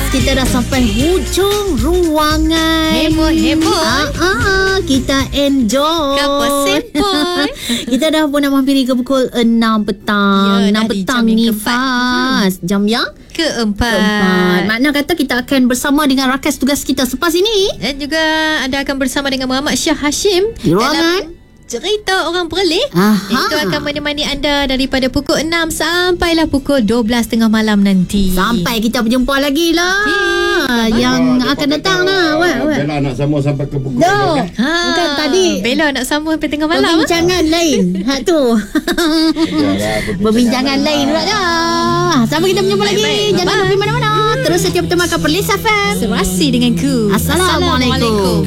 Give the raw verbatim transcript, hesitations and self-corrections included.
kita dah sampai hujung ruangan. Heboh-heboh. Ah, ah, kita enjoy. Kapal sempoi. Kita dah pun nak menghampiri ke pukul enam petang. Ya, enam dah di petang jam yang ni keempat. Fas. Jam yang Keempat. keempat. Makna kata kita akan bersama dengan rakan tugas kita selepas ini. Dan juga anda akan bersama dengan Muhammad Syah Hashim Di ruangan dalam Cerita Orang Perlis. Aha. Itu akan menemani anda daripada pukul enam sampailah pukul dua belas tengah malam nanti. Sampai kita berjumpa lagi lah. Yang Ah, akan dia datang kata, lah. Wah, wah. Bella nak sama sampai ke pukul No. dua belas. Ha, Bukan tadi. Bella nak sambung sampai tengah malam. Perbincangan lain. Ha tu. Yalah, Perbincangan lain pula dah. Sampai kita berjumpa lagi. Baik-baik. Jangan Bye-bye. pergi mana-mana. Terus setia berteman ke Perlis F M. Serasi denganku. Assalamualaikum.